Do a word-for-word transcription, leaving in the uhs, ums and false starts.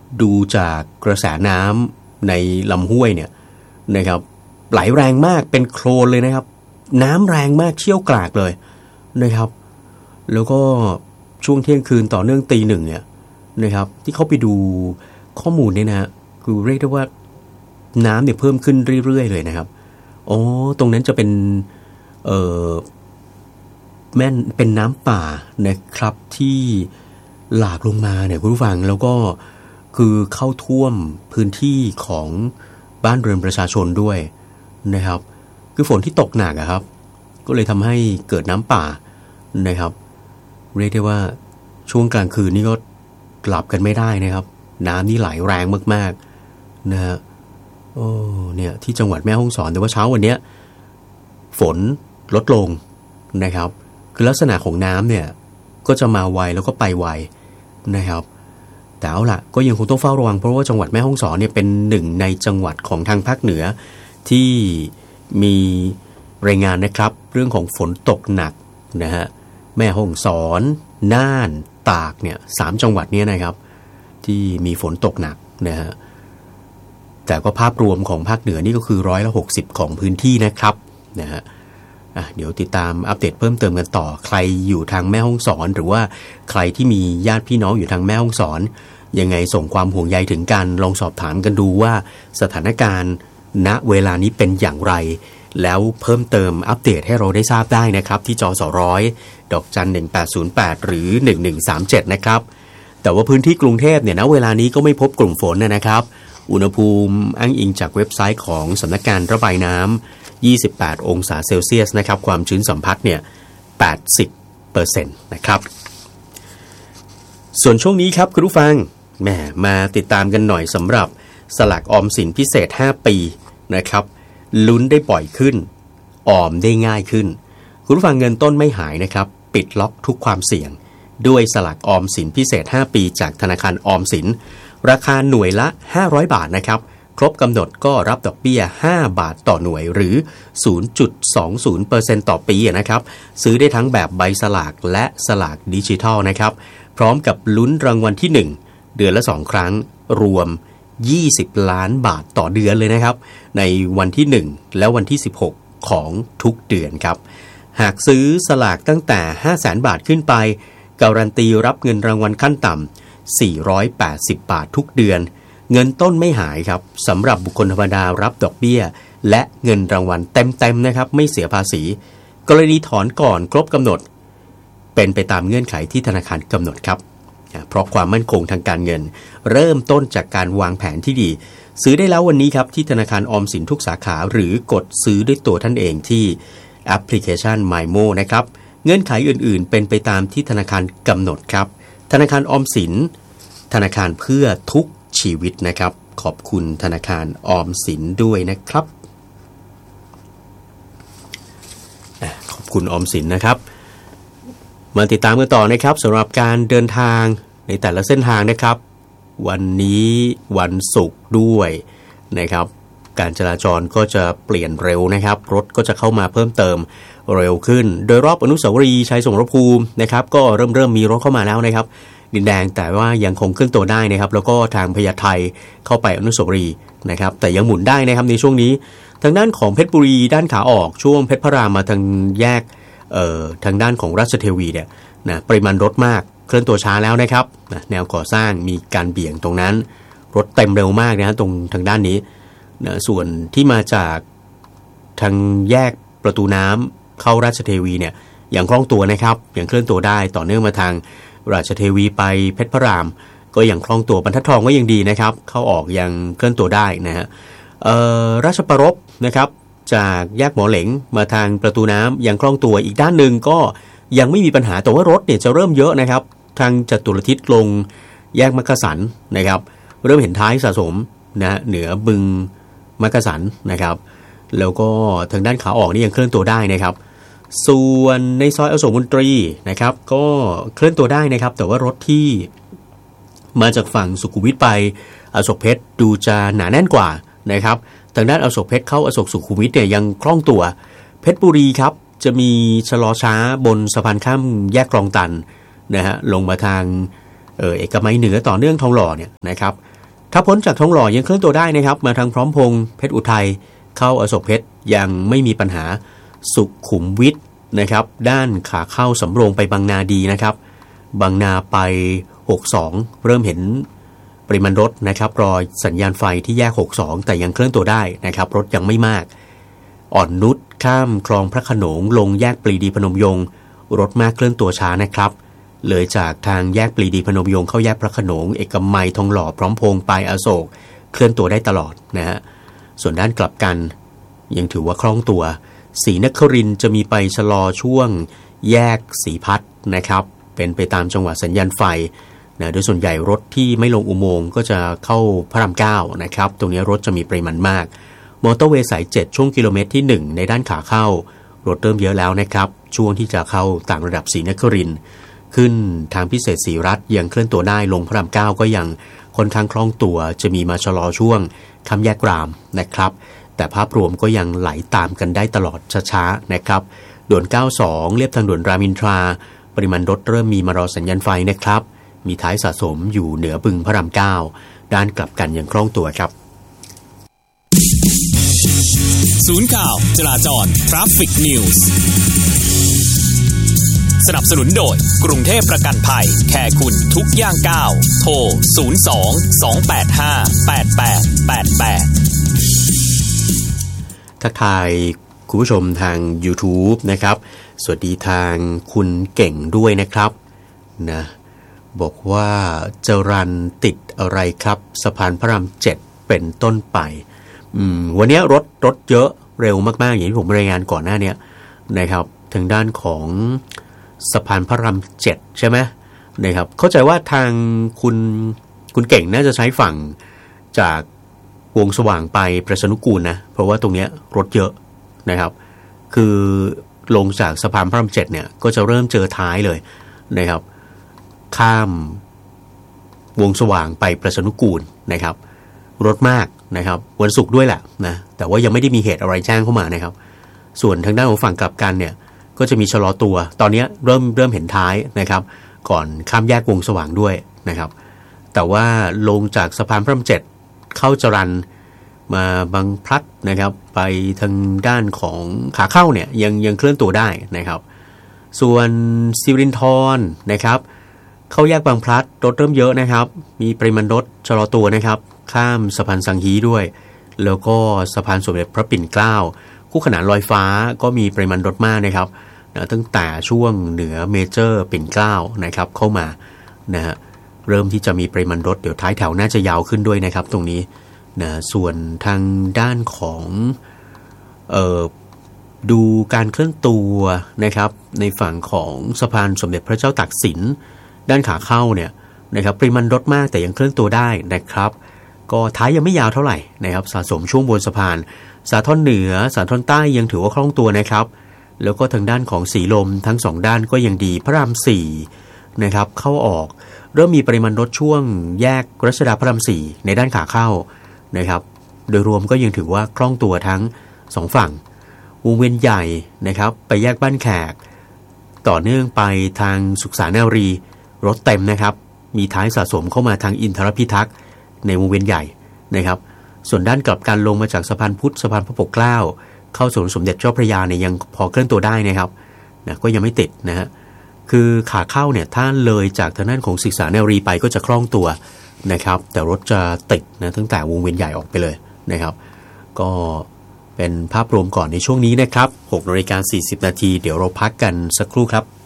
ดูจากกระแสน้ำในลำห้วยเนี่ยนะครับไหลแรงมากเป็นโคลนเลยนะครับน้ำแรงมากเชี่ยวกรากเลยนะครับแล้วก็ช่วงเที่ยงคืนต่อเนื่องตีหนึ่งเนี่ยนะครับที่เขาไปดูข้อมูลเนี่ยนะคือเรียกได้ว่าน้ำเนี่ยเพิ่มขึ้นเรื่อยๆเลยนะครับอ๋อตรงนั้นจะเป็นเอ่อแม่นเป็นน้ำป่านะครับที่หลากลงมาเนี่ยคุณผู้ฟังแล้วก็คือเข้าท่วมพื้นที่ของบ้านเรือนประชาชนด้วยนะครับคือฝนที่ตกหนักอะครับก็เลยทำให้เกิดน้ำป่านะครับเรียกได้ว่าช่วงกลางคืนนี่ก็หลับกันไม่ได้นะครับน้ำนี่ไหลแรงมากๆนะฮะโอ้เนี่ยที่จังหวัดแม่ฮ่องสอนแต่ว่าเช้าวันนี้ฝนลดลงนะครับคือลักษณะของน้ำเนี่ยก็จะมาไวแล้วก็ไปไวนะครับแต่เอาล่ะก็ยังคงต้องเฝ้าระวังเพราะว่าจังหวัดแม่ฮ่องสอนเนี่ยเป็นหนึ่งในจังหวัดของทางภาคเหนือที่มีรายงานนะครับเรื่องของฝนตกหนักนะฮะแม่ฮ่องสอนน่านตากเนี่ยสามจังหวัดนี้นะครับที่มีฝนตกหนักนะฮะแต่ก็ภาพรวมของภาคเหนือนี่ก็คือร้อยละหกสิบของพื้นที่นะครับนะฮะอ่ะเดี๋ยวติดตามอัปเดตเพิ่มเติมกันต่อใครอยู่ทางแม่ฮ่องสอนหรือว่าใครที่มีญาติพี่น้องอยู่ทางแม่ฮ่องสอนยังไงส่งความห่วงใยถึงกันลองสอบถามกันดูว่าสถานการณ์ณเวลานี้เป็นอย่างไรแล้วเพิ่มเติมอัปเดตให้เราได้ทราบได้นะครับที่จสร้อยดอกจันหนึ่งแปดศูนย์แปดหรือหนึ่งหนึ่งสามเจ็ดนะครับแต่ว่าพื้นที่กรุงเทพเนี่ยณเวลานี้ก็ไม่พบกลุ่มฝนนะครับอุณหภูมิอ้างอิงจากเว็บไซต์ของสำนักงานระบายน้ำยี่สิบแปดองศาเซลเซียสนะครับความชื้นสัมพัทธ์เนี่ย แปดสิบเปอร์เซ็นต์ นะครับส่วนช่วงนี้ครับคุณผู้ฟังแหมมาติดตามกันหน่อยสำหรับสลากออมสินพิเศษห้าปีนะครับลุ้นได้บ่อยขึ้นออมได้ง่ายขึ้นคุณผู้ฟังเงินต้นไม่หายนะครับปิดล็อกทุกความเสี่ยงด้วยสลากออมสินพิเศษห้าปีจากธนาคารออมสินราคาหน่วยละห้าร้อยบาทนะครับครบกำหนดก็รับดอกเบี้ยห้าบาทต่อหน่วยหรือ ศูนย์จุดสองศูนย์เปอร์เซ็นต์ ต่อปีนะครับซื้อได้ทั้งแบบใบสลากและสลากดิจิทัลนะครับพร้อมกับลุ้นรางวัลที่หนึ่งเดือนละสองครั้งรวมยี่สิบล้านบาทต่อเดือนเลยนะครับในวันที่หนึ่งและวันที่สิบหกของทุกเดือนครับหากซื้อสลากตั้งแต่ ห้าแสนบาทขึ้นไปการันตีรับเงินรางวัลขั้นต่ำสี่ร้อยแปดสิบบาททุกเดือนเงินต้นไม่หายครับสำหรับบุคคลธรรมดารับดอกเบี้ยและเงินรางวัลเต็มๆนะครับไม่เสียภาษีกรณีถอนก่อนครบกำหนดเป็นไปตามเงื่อนไขที่ธนาคารกำหนดครับเพราะความมั่นคงทางการเงินเริ่มต้นจากการวางแผนที่ดีซื้อได้แล้ววันนี้ครับที่ธนาคารออมสินทุกสาขาหรือกดซื้อด้วยตัวท่านเองที่แอปพลิเคชัน MyMo นะครับเงื่อนไขอื่นๆเป็นไปตามที่ธนาคารกำหนดครับธนาคารออมสินธนาคารเพื่อทุกชีวิตนะครับขอบคุณธนาคารออมสินด้วยนะครับขอบคุณออมสินนะครับมาติดตามกันต่อนะครับสำหรับการเดินทางในแต่ละเส้นทางนะครับวันนี้วันศุกร์ด้วยนะครับการจราจรก็จะเปลี่ยนเร็วนะครับรถก็จะเข้ามาเพิ่มเติมเร็วขึ้นโดยรอบอนุสาวรีย์ชัยสมรภูมินะครับก็เริ่มเริ่มมีรถเข้ามาแล้วนะครับดินแดงแต่ว่ายังคงเคลื่อนตัวได้นะครับแล้วก็ทางพญาไทเข้าไปอนุสาวรีย์นะครับแต่ยังหมุนได้นะครับในช่วงนี้ทางด้านของเพชรบุรีด้านขาออกช่วงเพชรพระรามมาทางแยกเอ่อทางด้านของราชเทวีเนี่ยนะปริมาณรถมากเคลื่อนตัวช้าแล้วนะครับนะแนวก่อสร้างมีการเบี่ยงตรงนั้นรถเต็มเร็วมากนะตรงทางด้านนี้นะส่วนที่มาจากทางแยกประตูน้ำเข้าราชเทวีเนี่ยอย่างคล่องตัวนะครับอย่างเคลื่อนตัวได้ต่อเนื่องมาทางราชเทวีไปเพชรพระรามก็อย่างคล่องตัวบรรทัดทองก็ยังดีนะครับเข้าออกยังเคลื่อนตัวได้นะฮะเอ่อราชประรภนะครับจากแยกหมอเหลงมาทางประตูน้ำยังคล่องตัวอีกด้านหนึ่งก็ยังไม่มีปัญหาแต่ว่ารถเนี่ยจะเริ่มเยอะนะครับทางจตุรทิศลงแยกมักกะสันนะครับเริ่มเห็นท้ายสะสมนะเหนือบึงมักกะสันนะครับแล้วก็ทางด้านขาออกนี่ยังเคลื่อนตัวได้นะครับส่วนในซอยอโศกมนตรีนะครับก็เคลื่อนตัวได้นะครับแต่ว่ารถที่มาจากฝั่งสุขุมวิทไปอโศกเพชรดูจะหนาแน่นกว่านะครับทางด้านอโศกเพชรเข้าอโศกสุขุมวิทเนี่ยยังคล่องตัวเพชรบุรีครับจะมีชะลอช้าบนสะพานข้ามแยกคลองตันนะฮะลงมาทางเออเอกมัยเหนือต่อเนื่องทองหล่อเนี่ยนะครับถ้าพ้นจากทองหล่อยังเคลื่อนตัวได้นะครับมาทางพร้อมพงษ์เพชรอุทัยเข้าอโศกเพชรยังไม่มีปัญหาสุขุมวิทนะครับด้านขาเข้าสำโรงไปบางนาดีนะครับบางนาไปหกสิบสองเริ่มเห็นปริมาณรถนะครับรอสัญญาณไฟที่แยกหกสิบสองแต่ยังเคลื่อนตัวได้นะครับรถยังไม่มากอ่อนนุชข้ามคลองพระโขนงลงแยกปรีดีพนมยงค์รถมากเคลื่อนตัวช้านะครับเลยจากทางแยกปรีดีพนมยงค์เข้าแยกพระโขนงเอกมัยทองหล่อพร้อมพงษ์ไปอโศกเคลื่อนตัวได้ตลอดนะฮะส่วนด้านกลับกันยังถือว่าคล่องตัวศรีนครินทร์จะมีไปชะลอช่วงแยกศรีพัฒน์นะครับเป็นไปตามจังหวะสัญญาณไฟนะโดยส่วนใหญ่รถที่ไม่ลงอุโมงค์ก็จะเข้าพระรามเก้านะครับตรงนี้รถจะมีปริมาณมากมอเตอร์เวย์สายเจ็ดช่วงกิโลเมตรที่หนึ่งในด้านขาเข้ารถเริ่มเยอะแล้วนะครับช่วงที่จะเข้าต่างระดับศรีนครินทร์ขึ้นทางพิเศษศรีรัตน์ยังเคลื่อนตัวได้ลงพระรามเก้าก็ยังค่อนข้างคล่องตัวจะมีมาชะลอช่วงข้ามแยกรามนะครับแต่ภาพรวมก็ยังไหลตามกันได้ตลอดช้าๆนะครับด่วนเก้าสิบสองเลียบทางด่วนรามอินทราปริมาณรถเริ่มมีมารอสัญญาณไฟนะครับมีท้ายสะสมอยู่เหนือบึงพระรามเก้าด้านกลับกันยังคล่องตัวครับศูนย์ข่าวจราจร Traffic News สนับสนุนโดยกรุงเทพประกันภัยแค่คุณทุกย่างก้าวโทรศูนย์ สอง สอง แปด ห้า แปด แปด แปด แปดทักทายคุณผู้ชมทาง YouTube นะครับสวัสดีทางคุณเก่งด้วยนะครับนะบอกว่าจรัญติดอะไรครับสะพานพระรามเจ็ดเป็นต้นไปอืมวันนี้รถรถเยอะเร็วมากๆอย่างที่ผมรายงานก่อนหน้านี้นะครับทางด้านของสะพานพระรามเจ็ดใช่ไหมนะครับเข้าใจว่าทางคุณคุณเก่งน่าจะใช้ฝั่งจากวงสว่างไปประชานุกูลนะเพราะว่าตรงนี้รถเยอะนะครับคือลงจากสะพานพระรามเจ็ดเนี่ยก็จะเริ่มเจอท้ายเลยนะครับข้ามวงสว่างไปประชานุกูลนะครับรถมากนะครับวันศุกร์ด้วยแหละนะแต่ว่ายังไม่ได้มีเหตุอะไรแจ้งเข้ามานะครับส่วนทางด้านของฝั่งกลับกันเนี่ยก็จะมีชะลอตัวตอนนี้เริ่มเริ่มเห็นท้ายนะครับก่อนข้ามแยกวงสว่างด้วยนะครับแต่ว่าลงจากสะพานพระรามเจ็ดเข้าจรัญมาบางพลัดนะครับไปทางด้านของขาเข้าเนี่ยยังยังเคลื่อนตัวได้นะครับส่วนสิรินธรนะครับเข้าแยกบางพลัดรถเริ่มเยอะนะครับมีปริมาณรถชะลอตัวนะครับข้ามสะพานสังฮีด้วยแล้วก็สะพานสมเด็จพระปิ่นเกล้าคู่ขนานลอยฟ้าก็มีปริมาณรถมากนะครับนะตั้งแต่ช่วงเหนือเมเจอร์ปิ่นเกล้านะครับเข้ามานะฮะเริ่มที่จะมีปริมาณรถเดี๋ยวท้ายแถวน่าจะยาวขึ้นด้วยนะครับตรงนี้นะส่วนทางด้านของเอ่อดูการเคลื่อนตัวนะครับในฝั่งของสะพานสมเด็จพระเจ้าตากสินด้านขาเข้าเนี่ยนะครับปริมาณรถมากแต่ยังเคลื่อนตัวได้นะครับก็ท้ายยังไม่ยาวเท่าไหร่นะครับสะสมช่วงบนสะพานสาทรเหนือสาทรใต้ยังถือว่าคล่องตัวนะครับแล้วก็ทางด้านของสีลมทั้งสองด้านก็ยังดีพระรามสี่นะครับเข้าออกเริ่มมีปริมาณรถช่วงแยกรัชดาพระรามสี่ในด้านขาเข้านะครับโดยรวมก็ยังถือว่าคล่องตัวทั้งสองฝั่งวงเวียนใหญ่นะครับไปแยกบ้านแขกต่อเนื่องไปทางสุขสานารีรถเต็มนะครับมีท้ายสะสมเข้ามาทางอินทรพิทักษ์ในวงเวียนใหญ่นะครับส่วนด้านกลับกันลงมาจากสะพานพุทธสะพานพระปกเกล้าเข้าสวนสมเด็จเจ้าพระยาเนี่ยยังพอเคลื่อนตัวได้นะครับนะก็ยังไม่ติดนะฮะคือขาเข้าเนี่ยถ้าเลยจากทางด้านของศึกษาแนวรีไปก็จะคล่องตัวนะครับแต่รถจะติดนะตั้งแต่วงเวียนใหญ่ออกไปเลยนะครับก็เป็นภาพรวมก่อนในช่วงนี้นะครับหกนาฬิกาสี่สิบนาทีเดี๋ยวเราพักกันสักครู่ครับ